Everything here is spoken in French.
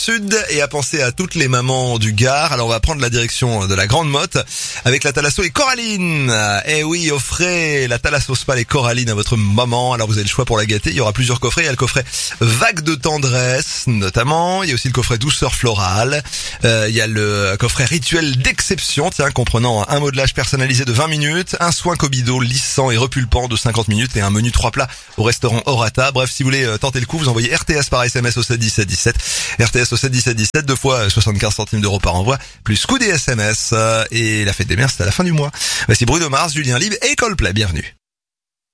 Sud et à penser à toutes les mamans du Gard. Alors on va prendre la direction de la Grande Motte avec la Thalasso et Coraline. Eh oui, offrez la Thalasso Spa et Coraline à votre maman. Alors vous avez le choix pour la gâter. Il y aura plusieurs coffrets. Il y a le coffret Vague de tendresse notamment. Il y a aussi le coffret Douceur florale. Il y a le coffret Rituel d'exception, comprenant un modelage personnalisé de 20 minutes, un soin Cobido lissant et repulpant de 50 minutes et un menu 3 plats au restaurant Orata. Bref, si vous voulez tenter le coup, vous envoyez RTS par SMS au 7 17 17. RTS au 7 17 17, 2 fois 75 centimes d'euros par envoi, plus coût des SMS. Et la fête des mères, c'est à la fin du mois. Voici Bruno Mars, Julien Libre et Coldplay. Bienvenue.